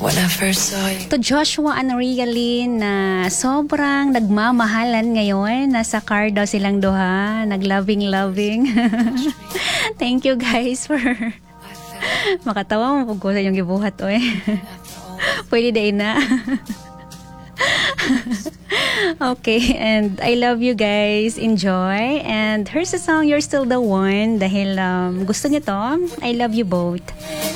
when I first saw you. To Joshua and Rialyn na sobrang nagmamahalan ngayon. Nasa car daw silang duha. Nag-loving. Thank you guys for makatawa mo po sa inyong gibuhat. Pwede din na. Okay, and I love you guys. Enjoy. And here's a song, You're Still the One. Dahil gusto niyo to. I love you both.